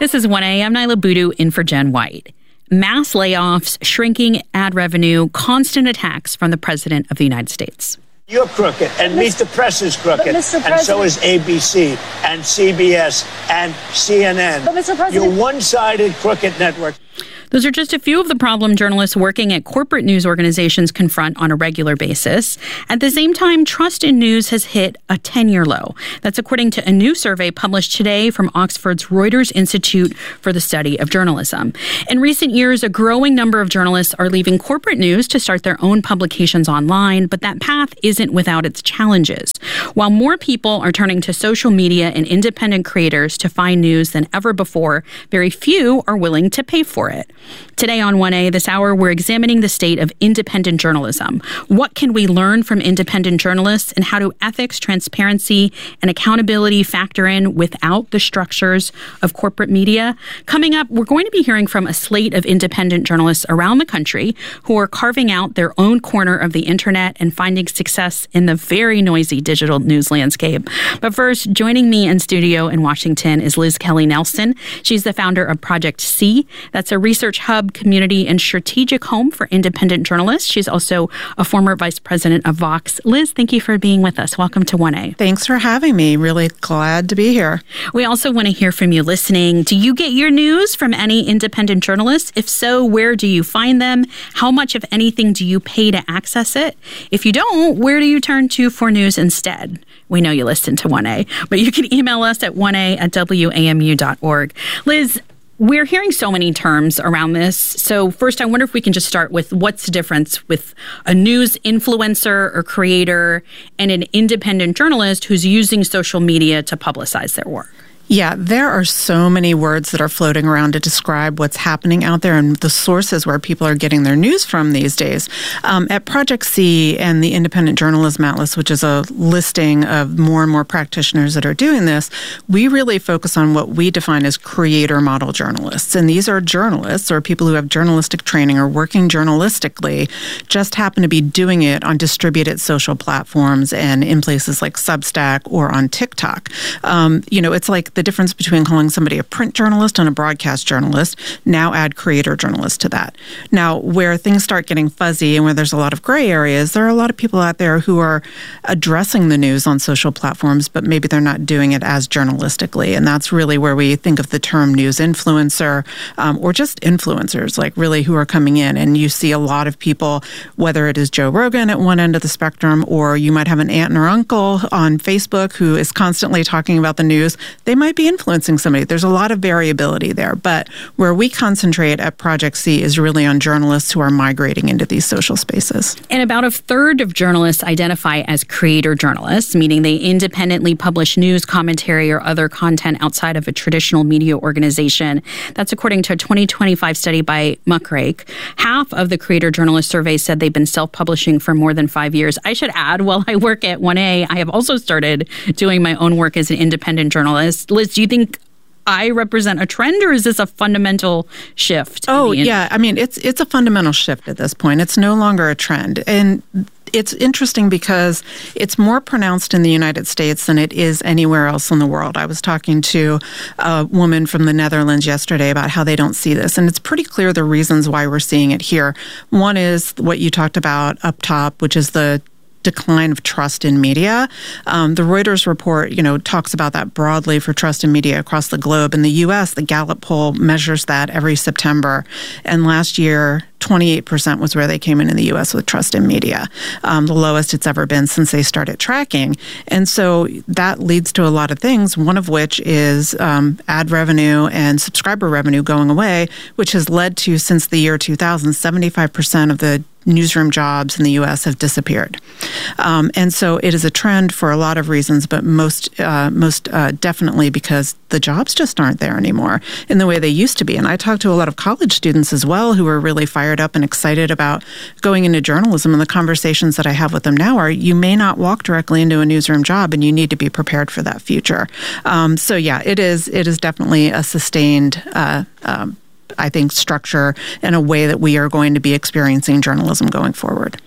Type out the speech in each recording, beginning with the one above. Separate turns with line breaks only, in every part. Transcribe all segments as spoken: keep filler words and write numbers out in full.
This is one A. I'm Nyla Boodoo in for Jen White. Mass layoffs, shrinking ad revenue, constant attacks from the President of the United States.
You're crooked, and Meet the Press is crooked, and so is A B C, and C B S, and C N N.
But Mister President,
you're one-sided crooked network.
Those are just a few of the problem journalists working at corporate news organizations confront on a regular basis. At the same time, trust in news has hit a ten-year low. That's according to a new survey published today from Oxford's Reuters Institute for the Study of Journalism. In recent years, a growing number of journalists are leaving corporate news to start their own publications online, but that path isn't without its challenges. While more people are turning to social media and independent creators to find news than ever before, very few are willing to pay for it. Today on one A, this hour, we're examining the state of independent journalism. What can we learn from independent journalists, and how do ethics, transparency, and accountability factor in without the structures of corporate media? Coming up, we're going to be hearing from a slate of independent journalists around the country who are carving out their own corner of the internet and finding success in the very noisy digital news landscape. But first, joining me in studio in Washington is Liz Kelly Nelson. She's the founder of Project C. That's a research hub, community, and strategic home for independent journalists. She's also a former vice president of Vox. Liz, thank you for being with us. Welcome to one A.
Thanks for having me. Really glad to be here.
We also want to hear from you listening. Do you get your news from any independent journalists? If so, where do you find them? How much, if anything, do you pay to access it? If you don't, where do you turn to for news instead? We know you listen to one A, but you can email us at one A at W A M U dot org. Liz, we're hearing so many terms around this. So first, I wonder if we can just start with what's the difference with a news influencer or creator and an independent journalist who's using social media to publicize their work.
Yeah, there are so many words that are floating around to describe what's happening out there and the sources where people are getting their news from these days. Um, at Project C and the Independent Journalism Atlas, which is a listing of more and more practitioners that are doing this, we really focus on what we define as creator model journalists. And these are journalists or people who have journalistic training or working journalistically, just happen to be doing it on distributed social platforms and in places like Substack or on TikTok. Um, you know, it's like the difference between calling somebody a print journalist and a broadcast journalist. Now add creator journalist to that. Now, where things start getting fuzzy and where there's a lot of gray areas, there are a lot of people out there who are addressing the news on social platforms, but maybe they're not doing it as journalistically. And that's really where we think of the term news influencer um, or just influencers, like really who are coming in. And you see a lot of people, whether it is Joe Rogan at one end of the spectrum, or you might have an aunt or uncle on Facebook who is constantly talking about the news. They might be influencing somebody. There's a lot of variability there. But where we concentrate at Project C is really on journalists who are migrating into these social spaces.
And about a third of journalists identify as creator journalists, meaning they independently publish news, commentary, or other content outside of a traditional media organization. That's according to a twenty twenty-five study by Muckrake. Half of the creator journalist survey said they've been self-publishing for more than five years. I should add, while I work at one A, I have also started doing my own work as an independent journalist. Liz, do you think I represent a trend, or is this a fundamental shift?
Oh, yeah. I mean, it's it's a fundamental shift at this point. It's no longer a trend. And it's interesting because it's more pronounced in the United States than it is anywhere else in the world. I was talking to a woman from the Netherlands yesterday about how they don't see this. And it's pretty clear the reasons why we're seeing it here. One is what you talked about up top, which is the decline of trust in media. Um, the Reuters report, you know, talks about that broadly for trust in media across the globe. In the U S, the Gallup poll measures that every September. And last year, twenty-eight percent was where they came in in the U S with trust in media, um, the lowest it's ever been since they started tracking. And so that leads to a lot of things, one of which is um, ad revenue and subscriber revenue going away, which has led to, since the year two thousand, seventy-five percent of the newsroom jobs in the U S have disappeared. Um, and so it is a trend for a lot of reasons, but most uh, most uh, definitely because the jobs just aren't there anymore in the way they used to be. And I talked to a lot of college students as well who are really fired up and excited about going into journalism. And the conversations that I have with them now are, you may not walk directly into a newsroom job, and you need to be prepared for that future. Um, so yeah, it is it is definitely a sustained uh, um, I think, structure and a way that we are going to be experiencing journalism going forward.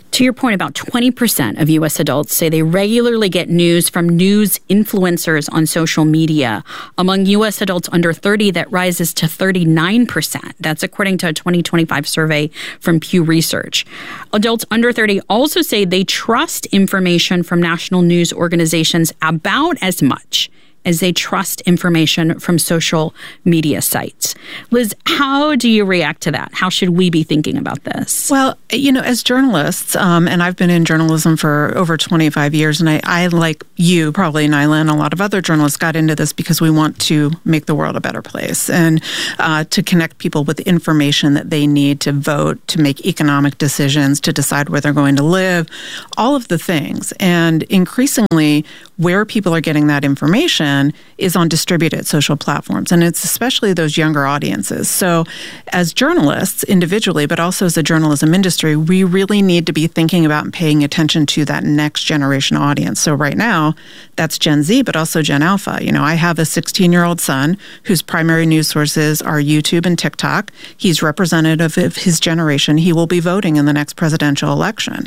To your point, about twenty percent of U S adults say they regularly get news from news influencers on social media. Among U S adults under thirty, that rises to thirty-nine percent. That's according to a twenty twenty-five survey from Pew Research. Adults under thirty also say they trust information from national news organizations about as much as they trust information from social media sites. Liz, how do you react to that? How should we be thinking about this?
Well, you know, as journalists, um, and I've been in journalism for over twenty-five years, and I, I, like you, probably, Nyla, and a lot of other journalists got into this because we want to make the world a better place and uh, to connect people with information that they need to vote, to make economic decisions, to decide where they're going to live, all of the things. And increasingly, where people are getting that information is on distributed social platforms, and it's especially those younger audiences. So as journalists individually, but also as a journalism industry, we really need to be thinking about and paying attention to that next generation audience. So right now, that's Gen Z, but also Gen Alpha. You know, I have a sixteen-year-old son whose primary news sources are YouTube and TikTok. He's representative of his generation. He will be voting in the next presidential election.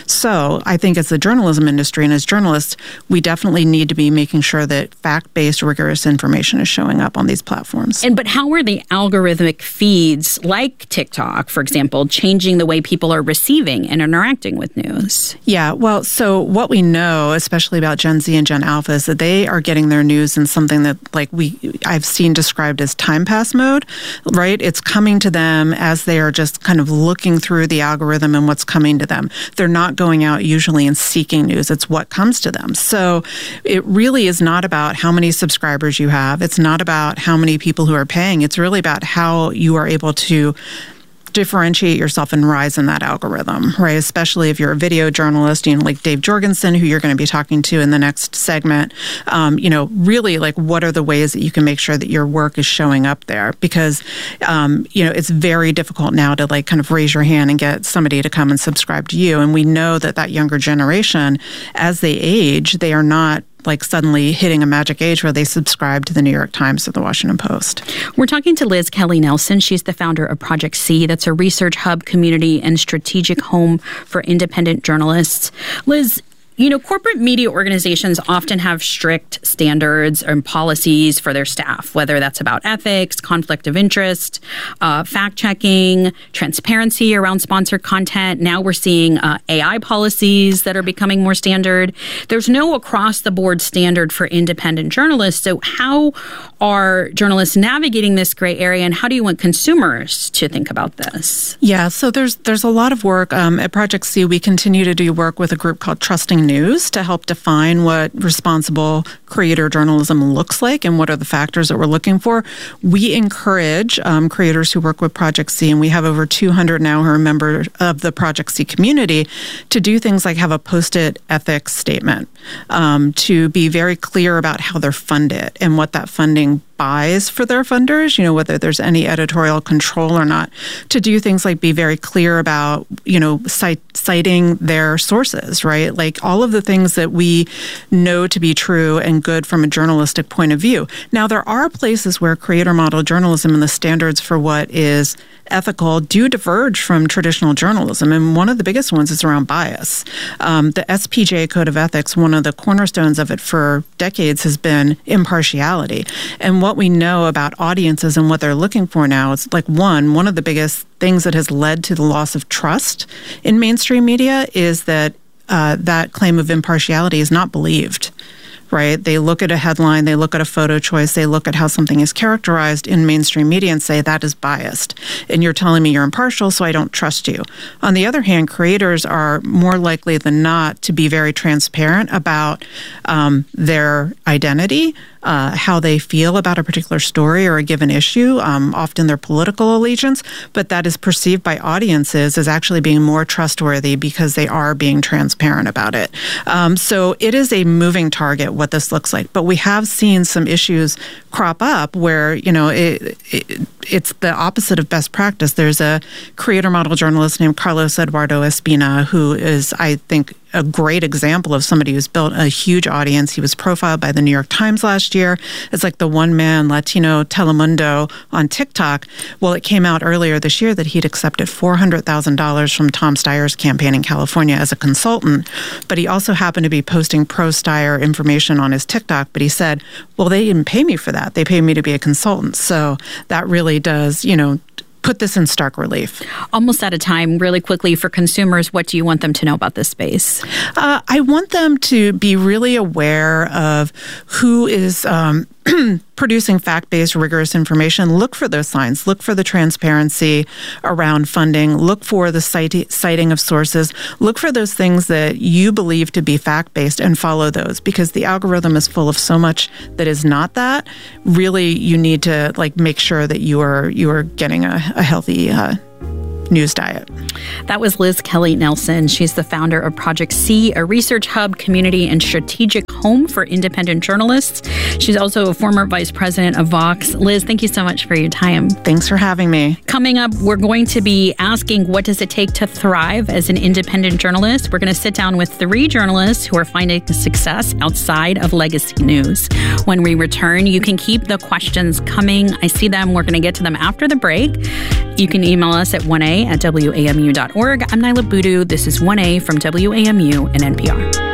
So I think as the journalism industry and as journalists, we definitely need to be making sure that fact-based, rigorous information is showing up on these platforms.
And but how are the algorithmic feeds like TikTok, for example, changing the way people are receiving and interacting with news?
Yeah, well, so what we know, especially about Gen Z and Gen Alpha, is that they are getting their news in something that, like we, I've seen described as time pass mode, right? It's coming to them as they are just kind of looking through the algorithm and what's coming to them. They're not going out usually and seeking news. It's what comes to them. So it really is not about how many subscribers you have. It's not about how many people who are paying. It's really about how you are able to differentiate yourself and rise in that algorithm, right? Especially if you're a video journalist, you know, like Dave Jorgensen, who you're going to be talking to in the next segment. Um, you know, really, like, what are the ways that you can make sure that your work is showing up there? Because, um, you know, it's very difficult now to, like, kind of raise your hand and get somebody to come and subscribe to you. And we know that that younger generation, as they age, they are not like suddenly hitting a magic age where they subscribe to the New York Times or the Washington Post.
We're talking to Liz Kelly Nelson. She's the founder of Project C. That's a research hub, community, and strategic home for independent journalists. Liz, you know, corporate media organizations often have strict standards and policies for their staff, whether that's about ethics, conflict of interest, uh, fact-checking, transparency around sponsored content. Now we're seeing uh, A I policies that are becoming more standard. There's no across-the-board standard for independent journalists. So how are journalists navigating this gray area, and how do you want consumers to think about this?
Yeah, so there's there's a lot of work. Um, at Project C, we continue to do work with a group called Trusting News to help define what responsible creator journalism looks like and what are the factors that we're looking for. We encourage um, creators who work with Project C, and we have over two hundred now who are members of the Project C community, to do things like have a post-it ethics statement, um, to be very clear about how they're funded and what that funding buys for their funders, you know, whether there's any editorial control or not, to do things like be very clear about, you know, cite, citing their sources, right? Like all of the things that we know to be true and good from a journalistic point of view. Now, there are places where creator model journalism and the standards for what is ethical do diverge from traditional journalism. And one of the biggest ones is around bias. Um, the S P J Code of Ethics, one of the cornerstones of it for decades has been impartiality. And what we know about audiences and what they're looking for now is, like, one, one of the biggest things that has led to the loss of trust in mainstream media is that uh, that claim of impartiality is not believed. Right? They look at a headline, they look at a photo choice, they look at how something is characterized in mainstream media and say that is biased. And you're telling me you're impartial, so I don't trust you. On the other hand, creators are more likely than not to be very transparent about um, their identity, uh, how they feel about a particular story or a given issue, um, often their political allegiance, but that is perceived by audiences as actually being more trustworthy because they are being transparent about it. Um, so it is a moving target what this looks like. But we have seen some issues crop up where, you know, it, it, it's the opposite of best practice. There's a creator model journalist named Carlos Eduardo Espina who is, I think, a great example of somebody who's built a huge audience. He was profiled by the New York Times last year as like the one-man Latino Telemundo on TikTok. Well, it came out earlier this year that he'd accepted four hundred thousand dollars from Tom Steyer's campaign in California as a consultant, but he also happened to be posting pro-Steyer information on his TikTok, but he said, well, they didn't pay me for that. They paid me to be a consultant. So that really does, you know, put this in stark relief.
Almost out of time. Really quickly, for consumers, what do you want them to know about this space?
Uh, I want them to be really aware of who is um, producing fact-based, rigorous information. Look for those signs. Look for the transparency around funding. Look for the cite- citing of sources. Look for those things that you believe to be fact-based and follow those, because the algorithm is full of so much that is not that. Really, you need to like make sure that you are you are getting a, a healthy uh, news diet.
That was Liz Kelly Nelson. She's the founder of Project C, a research hub, community, and strategic home for independent journalists. She's also a former vice president of Vox. Liz, thank you so much for your time.
Thanks for having me.
Coming up, we're going to be asking, what does it take to thrive as an independent journalist? We're going to sit down with three journalists who are finding success outside of legacy news. When we return, you can keep the questions coming. I see them. We're going to get to them after the break. You can email us at one a at W A M U dot org. I'm Nyla Boodoo. This is one A from W A M U and N P R.